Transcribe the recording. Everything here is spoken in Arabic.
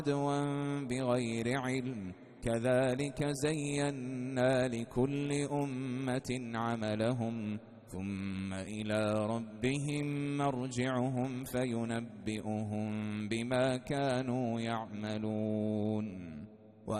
عدوا بغير علم كذلك زينا لكل أمة عملهم ثم إلى ربهم مرجعهم فينبئهم بما كانوا يعملون.